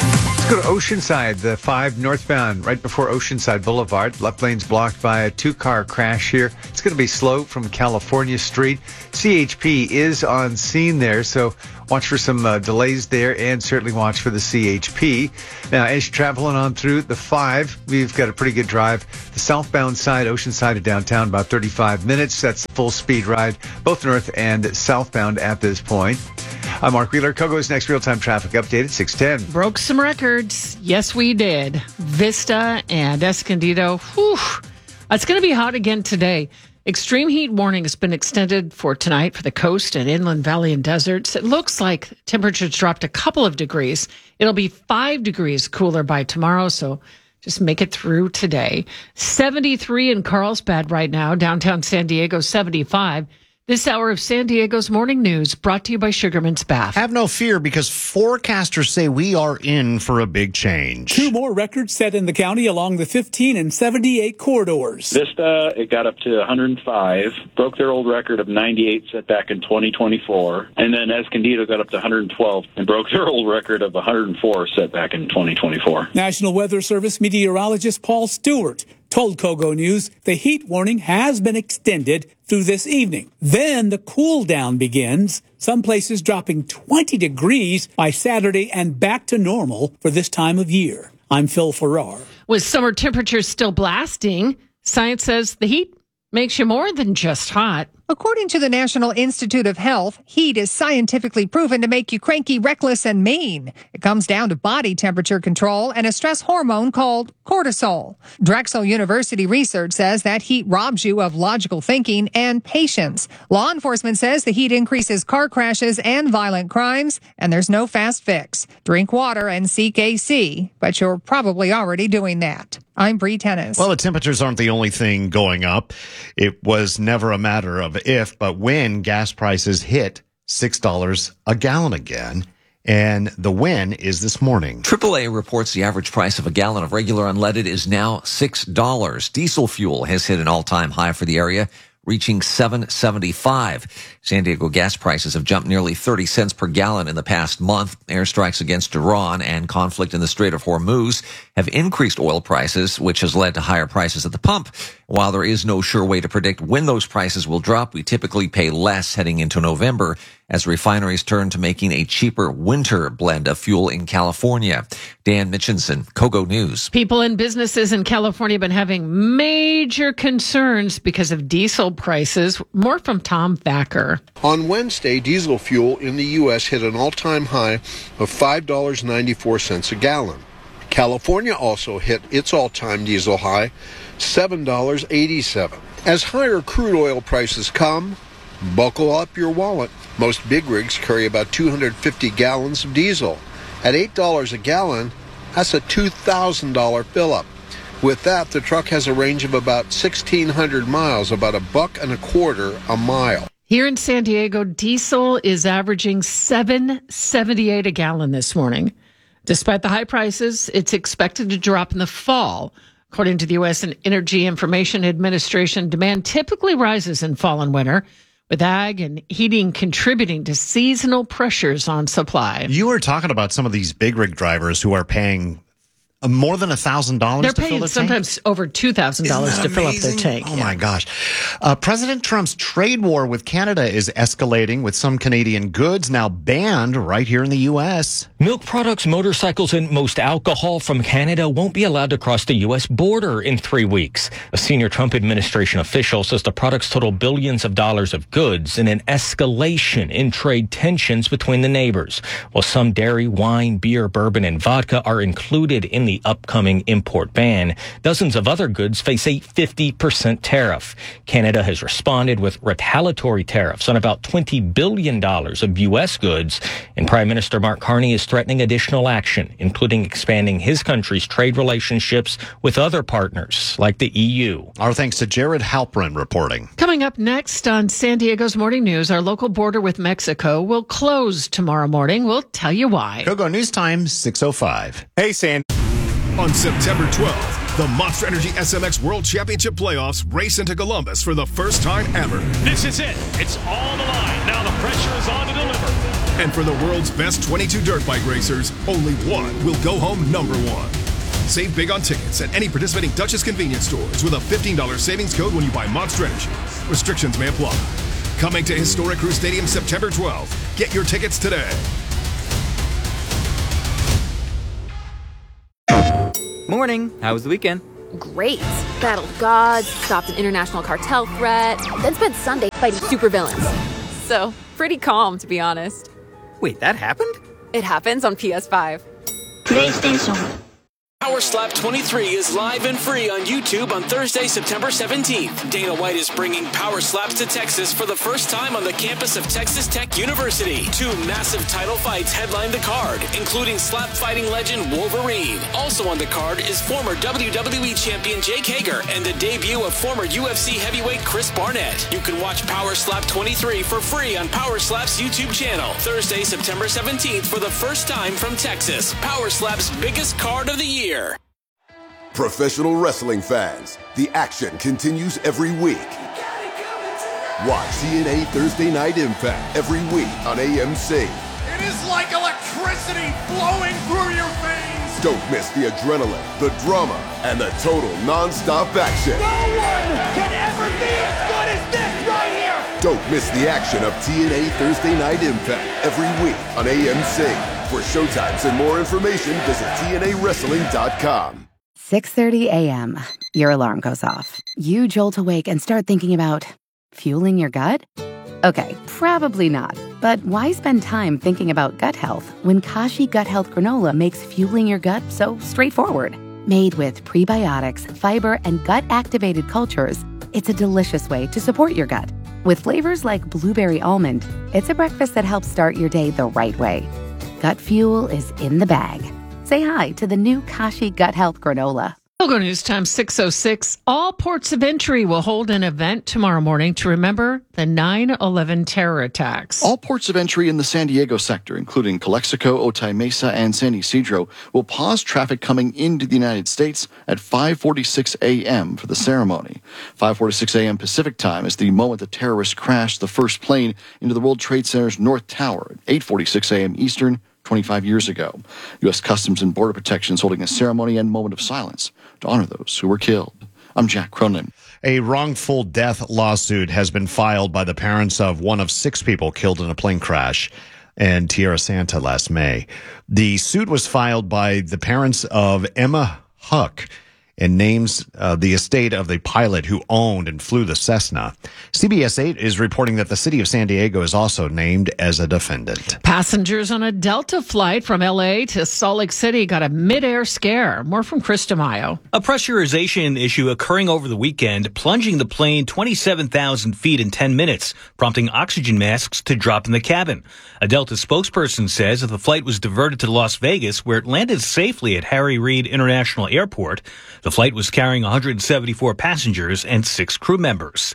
Go to Oceanside, the five northbound, right before Oceanside Boulevard. Left lane's blocked by a two-car crash here. It's going to be slow from California Street. C H P is on scene there, so watch for some uh, delays there, and certainly watch for the C H P. Now, as you're traveling on through the five, we've got a pretty good drive. The southbound side, Oceanside to downtown, about thirty-five minutes. That's the full-speed ride, both north and southbound at this point. I'm Mark Wheeler. Kogo's next real-time traffic update at six ten. Broke some records. Yes, we did. Vista and Escondido. Whew. It's going to be hot again today. Extreme heat warning has been extended for tonight for the coast and inland valley and deserts. It looks like temperatures dropped a couple of degrees. It'll be five degrees cooler by tomorrow, so just make it through today. seventy-three in Carlsbad right now. Downtown San Diego, seventy-five. This hour of San Diego's Morning News brought to you by Sugarman's Bath. Have no fear, because forecasters say we are in for a big change. Two more records set in the county along the fifteen and seventy-eight corridors. Vista, it got up to one hundred five, broke their old record of ninety-eight set back in twenty twenty-four. And then Escondido got up to one hundred twelve and broke their old record of one hundred four set back in twenty twenty-four. National Weather Service meteorologist Paul Stewart told Kogo News the heat warning has been extended through this evening. Then the cool down begins, some places dropping twenty degrees by Saturday and back to normal for this time of year. I'm Phil Farrar. With summer temperatures still blasting, science says the heat makes you more than just hot. According to the National Institute of Health, heat is scientifically proven to make you cranky, reckless, and mean. It comes down to body temperature control and a stress hormone called cortisol. Drexel University research says that heat robs you of logical thinking and patience. Law enforcement says the heat increases car crashes and violent crimes, and there's no fast fix. Drink water and seek A C, but you're probably already doing that. I'm Bree Tennis. Well, the temperatures aren't the only thing going up. It was never a matter of if, but when gas prices hit six dollars a gallon again. And the when is this morning. triple A reports the average price of a gallon of regular unleaded is now six dollars. Diesel fuel has hit an all-time high for the area, reaching seven seventy-five. San Diego gas prices have jumped nearly thirty cents per gallon in the past month. Airstrikes against Iran and conflict in the Strait of Hormuz have increased oil prices, which has led to higher prices at the pump. While there is no sure way to predict when those prices will drop, we typically pay less heading into November as refineries turn to making a cheaper winter blend of fuel in California. Dan Mitchinson, Kogo News. People and businesses in California have been having major concerns because of diesel prices. More from Tom Thacker. On Wednesday, diesel fuel in the U S hit an all-time high of five dollars and ninety-four cents a gallon. California also hit its all-time diesel high, seven dollars and eighty-seven cents. As higher crude oil prices come, buckle up your wallet. Most big rigs carry about two hundred fifty gallons of diesel. At eight dollars a gallon, that's a two thousand dollars fill-up. With that, the truck has a range of about sixteen hundred miles, about a buck and a quarter a mile. Here in San Diego, diesel is averaging seven seventy-eight a gallon this morning. Despite the high prices, it's expected to drop in the fall. According to the U S Energy Information Administration, demand typically rises in fall and winter, with ag and heating contributing to seasonal pressures on supply. You were talking about some of these big rig drivers who are paying Uh, more than one thousand dollars They're to paying fill their sometimes tank? over two thousand dollars to fill up their tank. Oh, yeah. my gosh. Uh, President Trump's trade war with Canada is escalating, with some Canadian goods now banned right here in the U S. Milk products, motorcycles, and most alcohol from Canada won't be allowed to cross the U S border in three weeks. A senior Trump administration official says the products total billions of dollars of goods in an escalation in trade tensions between the neighbors. While some dairy, wine, beer, bourbon, and vodka are included in the the upcoming import ban, dozens of other goods face a fifty percent tariff. Canada has responded with retaliatory tariffs on about twenty billion dollars of U S goods, and Prime Minister Mark Carney is threatening additional action, including expanding his country's trade relationships with other partners like the E U. Our thanks to Jared Halprin reporting. Coming up next on San Diego's Morning News, our local border with Mexico will close tomorrow morning. We'll tell you why. Kogo News Time, six oh five. Hey, San. On September twelfth, the Monster Energy S M X World Championship Playoffs race into Columbus for the first time ever. This is it. It's all on the line. Now the pressure is on to deliver. And for the world's best twenty-two dirt bike racers, only one will go home number one. Save big on tickets at any participating Duchess convenience stores with a fifteen dollars savings code when you buy Monster Energy. Restrictions may apply. Coming to Historic Crew Stadium September twelfth. Get your tickets today. Morning. How was the weekend? Great. Battled gods, stopped an international cartel threat, then spent Sunday fighting supervillains. So, pretty calm, to be honest. Wait, that happened? It happens on P S five. PlayStation. Power Slap twenty-three is live and free on YouTube on Thursday, September seventeenth. Dana White is bringing Power Slaps to Texas for the first time on the campus of Texas Tech University. Two massive title fights headline the card, including slap fighting legend Wolverine. Also on the card is former W W E champion Jake Hager and the debut of former U F C heavyweight Chris Barnett. You can watch Power Slap twenty-three for free on Power Slap's YouTube channel. Thursday, September seventeenth for the first time from Texas. Power Slap's biggest card of the year. Professional wrestling fans, the action continues every week. Watch T N A Thursday Night Impact every week on A M C. It is like electricity flowing through your veins. Don't miss the adrenaline, the drama, and the total non-stop action. No one can ever be as good as this right here. Don't miss the action of T N A Thursday Night Impact every week on A M C. For showtimes and more information, visit T N A wrestling dot com. six thirty a.m. Your alarm goes off. You jolt awake and start thinking about fueling your gut? Okay, probably not. But why spend time thinking about gut health when Kashi Gut Health Granola makes fueling your gut so straightforward? Made with prebiotics, fiber, and gut-activated cultures, it's a delicious way to support your gut. With flavors like blueberry almond, it's a breakfast that helps start your day the right way. Gut fuel is in the bag. Say hi to the new Kashi Gut Health Granola. Logo News Time six oh six. All ports of entry will hold an event tomorrow morning to remember the nine eleven terror attacks. All ports of entry in the San Diego sector, including Calexico, Otay Mesa, and San Ysidro, will pause traffic coming into the United States at five forty-six a.m. for the ceremony. five forty-six a.m. Pacific time is the moment the terrorists crashed the first plane into the World Trade Center's North Tower at eight forty-six a.m. Eastern, twenty-five years ago. U S Customs and Border Protection is holding a ceremony and moment of silence to honor those who were killed. I'm Jack Cronin. A wrongful death lawsuit has been filed by the parents of one of six people killed in a plane crash in Tierra Santa last May. The suit was filed by the parents of Emma Huck and names uh, the estate of the pilot who owned and flew the Cessna. C B S eight is reporting that the city of San Diego is also named as a defendant. Passengers on a Delta flight from L A to Salt Lake City got a mid-air scare. More from Chris DeMaio. A pressurization issue occurring over the weekend, plunging the plane twenty-seven thousand feet in ten minutes, prompting oxygen masks to drop in the cabin. A Delta spokesperson says that the flight was diverted to Las Vegas, where it landed safely at Harry Reid International Airport. The flight was carrying one hundred seventy-four passengers and six crew members.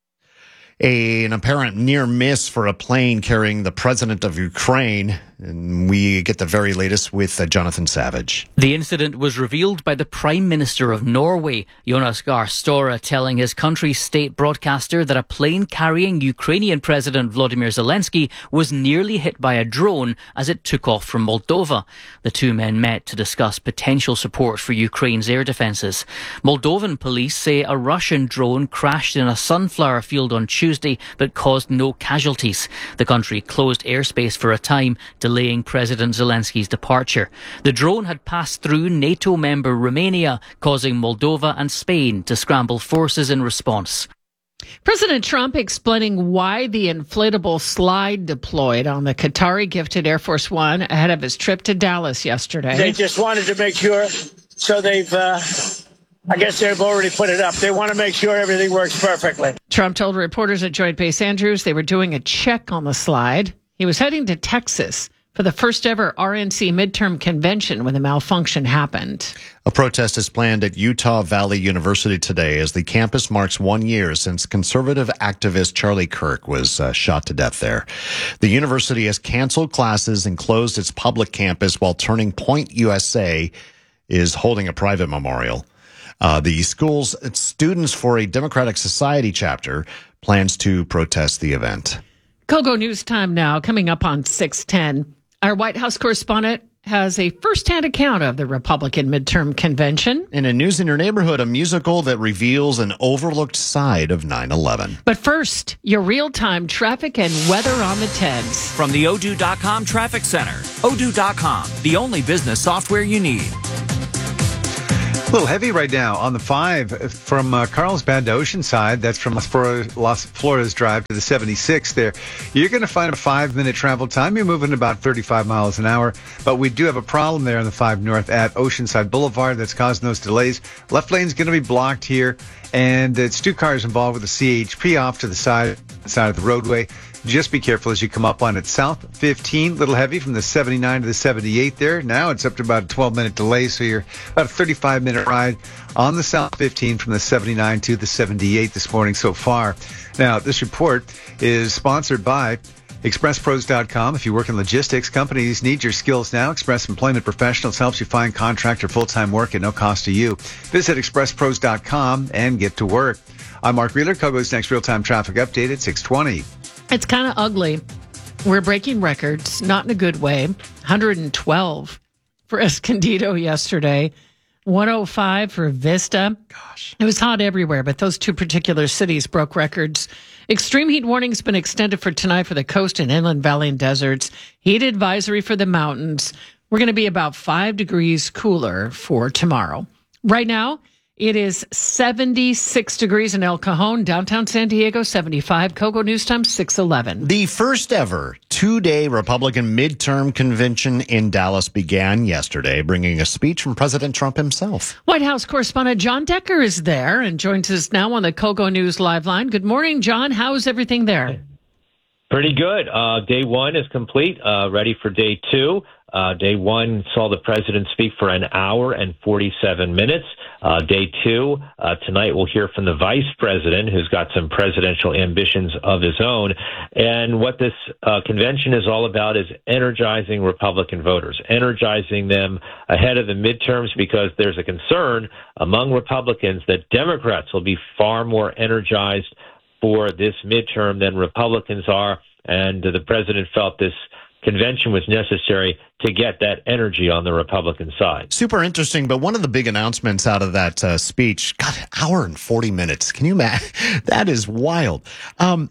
A, an apparent near miss for a plane carrying the president of Ukraine. And we get the very latest with uh, Jonathan Savage. The incident was revealed by the Prime Minister of Norway, Jonas Gahr Støre, telling his country's state broadcaster that a plane carrying Ukrainian President Volodymyr Zelensky was nearly hit by a drone as it took off from Moldova. The two men met to discuss potential support for Ukraine's air defences. Moldovan police say a Russian drone crashed in a sunflower field on Tuesday but caused no casualties. The country closed airspace for a time, delaying President Zelensky's departure. The drone had passed through NATO member Romania, causing Moldova and Spain to scramble forces in response. President Trump explaining why the inflatable slide deployed on the Qatari-gifted Air Force One ahead of his trip to Dallas yesterday. They just wanted to make sure, so they've, uh, I guess they've already put it up. They want to make sure everything works perfectly. Trump told reporters at Joint Base Andrews they were doing a check on the slide. He was heading to Texas for the first ever R N C midterm convention when the malfunction happened. A protest is planned at Utah Valley University today as the campus marks one year since conservative activist Charlie Kirk was uh, shot to death there. The university has canceled classes and closed its public campus while Turning Point U S A is holding a private memorial. Uh, the school's Students for a Democratic Society chapter plans to protest the event. Kogo News Time now, coming up on six ten. Our White House correspondent has a first-hand account of the Republican midterm convention. In a News in Your Neighborhood, a musical that reveals an overlooked side of nine eleven. But first, your real-time traffic and weather on the tens. From the Odoo dot com Traffic Center. Odoo dot com, the only business software you need. A little heavy right now on the five from uh, Carlsbad to Oceanside. That's from Las Floridas, Las Floridas Drive to the seventy-six there. You're going to find a five-minute travel time. You're moving about thirty-five miles an hour. But we do have a problem there on the five North at Oceanside Boulevard that's causing those delays. Left lane's going to be blocked here. And it's two cars involved with a C H P off to the side, side of the roadway. Just be careful as you come up on it. South fifteen, a little heavy from the seventy-nine to the seventy-eight there. Now it's up to about a twelve-minute delay, so you're about a thirty-five-minute ride on the South fifteen from the seventy-nine to the seventy-eight this morning so far. Now, this report is sponsored by Express Pros dot com. If you work in logistics, companies need your skills now. Express Employment Professionals helps you find contract or full-time work at no cost to you. Visit Express Pros dot com and get to work. I'm Mark Wheeler. Kogo's next real-time traffic update at six twenty. It's kind of ugly. We're breaking records, not in a good way. one hundred twelve for Escondido yesterday. one oh five for Vista. Gosh. It was hot everywhere, but those two particular cities broke records. Extreme heat warning has been extended for tonight for the coast and inland valley and deserts. Heat advisory for the mountains. We're going to be about five degrees cooler for tomorrow. Right now, it is seventy-six degrees in El Cajon, downtown San Diego, seventy-five. Kogo News Time, six eleven. The first ever two-day Republican midterm convention in Dallas began yesterday, bringing a speech from President Trump himself. White House correspondent John Decker is there and joins us now on the Kogo News Live line. Good morning, John. How is everything there? Pretty good. Uh, day one is complete, uh, ready for day two. Uh, day one saw the president speak for an hour and forty-seven minutes. Uh, day two, uh, tonight we'll hear from the vice president, who's got some presidential ambitions of his own. And what this uh, convention is all about is energizing Republican voters, energizing them ahead of the midterms, because there's a concern among Republicans that Democrats will be far more energized for this midterm than Republicans are. And uh, the president felt this convention was necessary to get that energy on the Republican side. Super interesting, but one of the big announcements out of that uh, speech, God, an hour and forty minutes. Can you imagine? That is wild. Um,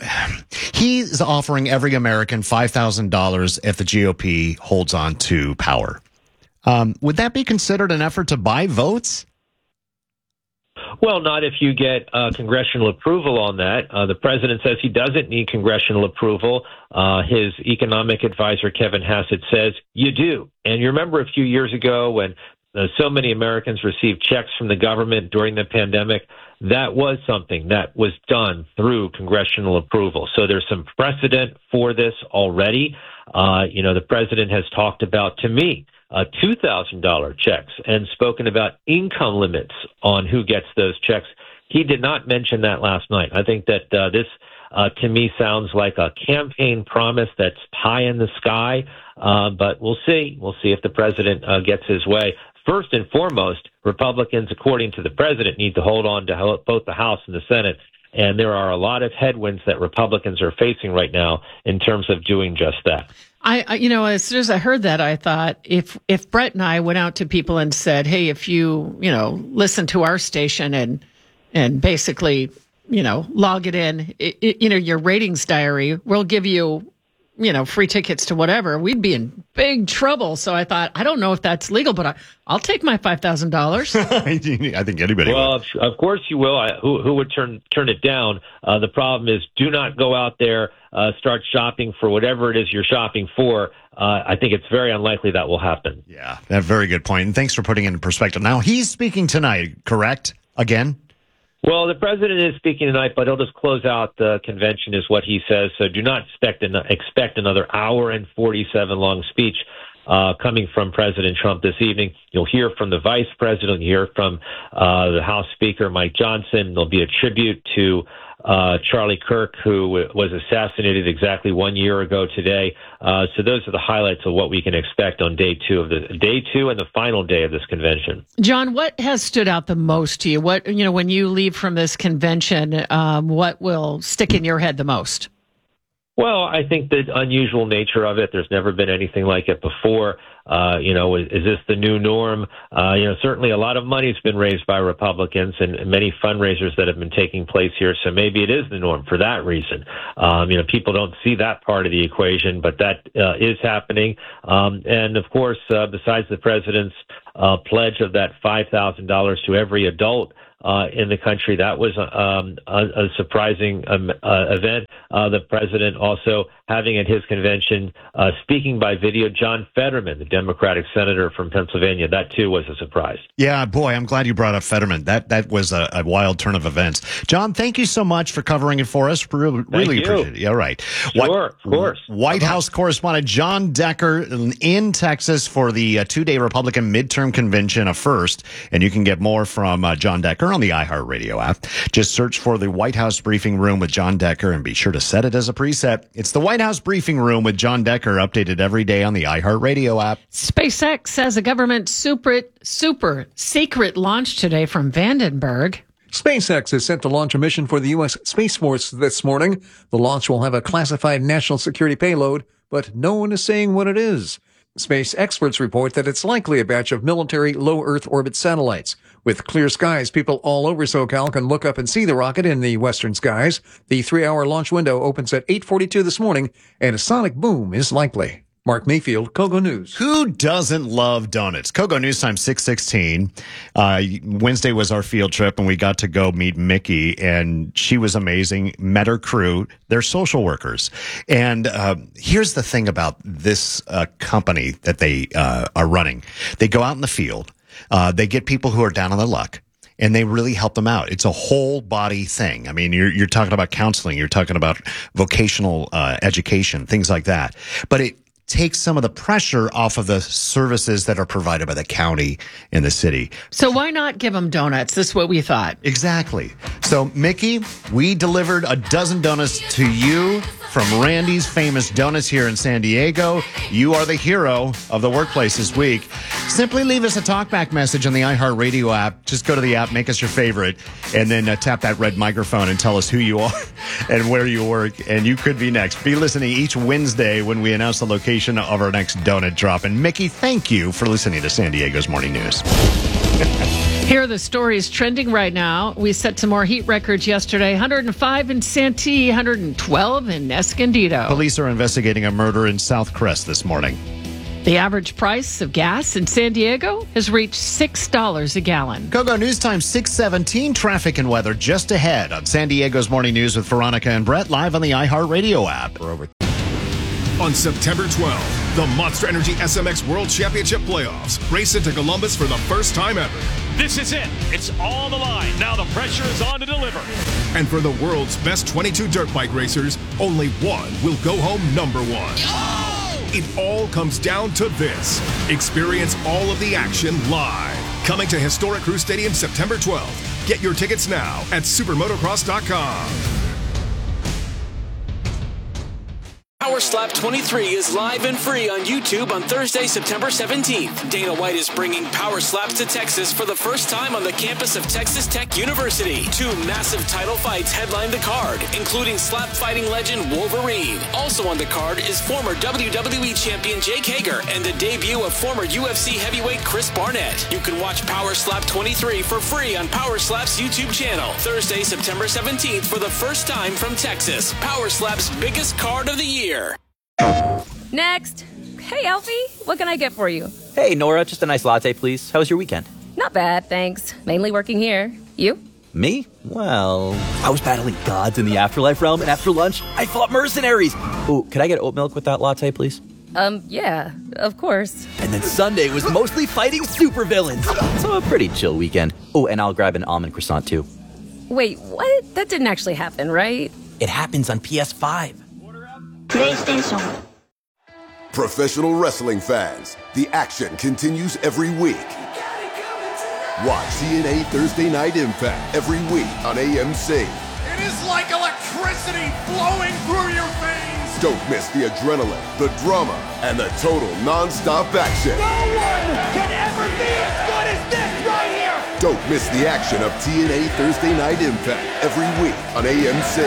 he's offering every American five thousand dollars if the G O P holds on to power. Um, would that be considered an effort to buy votes? Well, not if you get uh, congressional approval on that. Uh, the president says he doesn't need congressional approval. Uh, his economic advisor, Kevin Hassett, says you do. And you remember a few years ago when uh, so many Americans received checks from the government during the pandemic? That was something that was done through congressional approval. So there's some precedent for this already. Uh, you know, the president has talked about, to me, Uh, two thousand dollars checks and spoken about income limits on who gets those checks. He did not mention that last night. I think that uh, this, uh, to me, sounds like a campaign promise that's pie in the sky, uh, but we'll see. We'll see if the president uh, gets his way. First and foremost, Republicans, according to the president, need to hold on to both the House and the Senate. And there are a lot of headwinds that Republicans are facing right now in terms of doing just that. I, I, you know, as soon as I heard that, I thought if if Brett and I went out to people and said, "Hey, if you, you know, listen to our station and and basically, you know, log it in, it, it, you know, your ratings diary, we'll give you, you know, free tickets to whatever," we'd be in big trouble. So I thought, I don't know if that's legal, but I, I'll take my five thousand dollars. I think anybody well, would. Well, of course you will. I, who, who would turn turn it down? Uh, the problem is, do not go out there, uh, start shopping for whatever it is you're shopping for. Uh, I think it's very unlikely that will happen. Yeah, a very good point. And thanks for putting it in perspective. Now, he's speaking tonight, correct? Again? Well, the president is speaking tonight, but he'll just close out the convention, is what he says. So do not expect an, expect another hour and forty-seven long speech uh, coming from President Trump this evening. You'll hear from the vice president, you'll hear from uh, the House Speaker, Mike Johnson. There'll be a tribute to uh, Charlie Kirk, who was assassinated exactly one year ago today. Uh, so those are the highlights of what we can expect on day two of the day two and the final day of this convention. John, what has stood out the most to you? What, you know, when you leave from this convention, um, what will stick in your head the most? Well, I think the unusual nature of it, there's never been anything like it before. Uh, you know, is, is this the new norm? Uh, you know, certainly a lot of money's been raised by Republicans and many fundraisers that have been taking place here. So maybe it is the norm for that reason. Um, you know, people don't see that part of the equation, but that uh, is happening. Um, and of course, uh, besides the president's uh, pledge of that five thousand dollars to every adult Uh, in the country, that was um, a, a surprising um, uh, event. Uh, the president also having at his convention, uh, speaking by video, John Fetterman, the Democratic senator from Pennsylvania. That too was a surprise. Yeah, boy, I'm glad you brought up Fetterman. That that was a, a wild turn of events. John, thank you so much for covering it for us. Really, really you. appreciate it. Yeah, right. Sure, White, of course. White House correspondent John Decker in Texas for the uh, two-day Republican midterm convention, a first. And you can get more from uh, John Decker on the iHeartRadio app. Just search for the White House Briefing Room with John Decker and be sure to set it as a preset. It's the White House Briefing Room with John Decker, updated every day on the iHeartRadio app. SpaceX has a government super, super secret launch today from Vandenberg. SpaceX is set to launch a mission for the U S Space Force this morning. The launch will have a classified national security payload, but no one is saying what it is. Space experts report that it's likely a batch of military low Earth orbit satellites. With clear skies, people all over SoCal can look up and see the rocket in the western skies. The three-hour launch window opens at eight forty-two this morning, and a sonic boom is likely. Mark Mayfield, Kogo News. Who doesn't love donuts? Kogo News Time six sixteen. Uh, Wednesday was our field trip, and we got to go meet Mickey, and she was amazing. Met her crew. They're social workers. And uh, here's the thing about this uh, company that they uh, are running. They go out in the field. Uh, they get people who are down on their luck, and they really help them out. It's a whole body thing. I mean, you're, you're talking about counseling. You're talking about vocational uh, education, things like that. But it takes some of the pressure off of the services that are provided by the county and the city. So why not give them donuts? This is what we thought. Exactly. So, Mickey, we delivered a dozen donuts to you from Randy's Famous Donuts here in San Diego. You are the hero of the workplace this week. Simply leave us a talkback message on the iHeartRadio app. Just go to the app, make us your favorite, and then uh, tap that red microphone and tell us who you are and where you work, and you could be next. Be listening each Wednesday when we announce the location of our next donut drop. And Mickey, thank you for listening to San Diego's Morning News. Here are the stories trending right now. We set some more heat records yesterday. one hundred five in Santee, one hundred twelve in Escondido. Police are investigating a murder in South Crest this morning. The average price of gas in San Diego has reached six dollars a gallon. Kogo News Time six seventeen, traffic and weather just ahead on San Diego's Morning News with Veronica and Brett, live on the iHeartRadio app. We're over. On September twelfth, the Monster Energy S M X World Championship Playoffs race into Columbus for the first time ever. This is it. It's all on the line. Now the pressure is on to deliver. And for the world's best twenty-two dirt bike racers, only one will go home number one. Oh! It all comes down to this. Experience all of the action live. Coming to historic Crew Stadium September twelfth. Get your tickets now at supermotocross dot com. Power Slap twenty-three is live and free on YouTube on Thursday, September seventeenth. Dana White is bringing Power Slaps to Texas for the first time on the campus of Texas Tech University. Two massive title fights headline the card, including slap fighting legend Wolverine. Also on the card is former W W E champion Jake Hager and the debut of former U F C heavyweight Chris Barnett. You can watch Power Slap twenty-three for free on Power Slap's YouTube channel. Thursday, September seventeenth for the first time from Texas. Power Slap's biggest card of the year. Next. Hey, Alfie, what can I get for you? Hey, Nora, just a nice latte, please. How was your weekend? Not bad, thanks. Mainly working here. You? Me? Well, I was battling gods in the afterlife realm, and after lunch, I fought mercenaries. Oh, could I get oat milk with that latte, please? Um, yeah, of course. And then Sunday was mostly fighting supervillains. So a pretty chill weekend. Oh, and I'll grab an almond croissant, too. Wait, what? That didn't actually happen, right? It happens on P S five. PlayStation. Professional wrestling fans, the action continues every week. Watch T N A Thursday Night Impact every week on A M C. It is like electricity flowing through your veins. Don't miss the adrenaline, the drama, and the total non-stop action. No one can ever be as good as this right here. Don't miss the action of T N A Thursday Night Impact every week on A M C.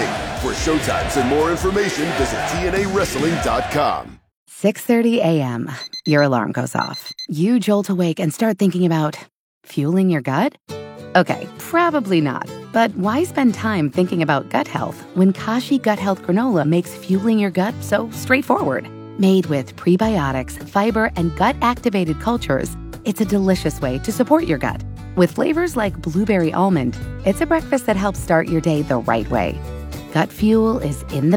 For showtimes and more information, visit T N A wrestling dot com. six thirty a.m. Your alarm goes off. You jolt awake and start thinking about fueling your gut? Okay, probably not. But why spend time thinking about gut health when Kashi Gut Health Granola makes fueling your gut so straightforward? Made with prebiotics, fiber, and gut-activated cultures, it's a delicious way to support your gut. With flavors like blueberry almond, it's a breakfast that helps start your day the right way. Gut fuel is in the